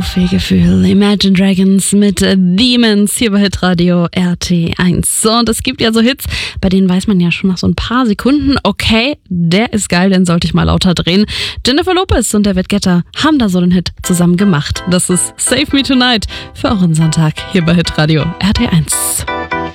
Gefühl. Imagine Dragons mit Demons hier bei Hitradio RT1. So, und es gibt ja so Hits, bei denen weiß man ja schon nach so ein paar Sekunden, okay, der ist geil, den sollte ich mal lauter drehen. Jennifer Lopez und David Guetta haben da so einen Hit zusammen gemacht. Das ist Save Me Tonight für euren Sonntag hier bei Hitradio RT1.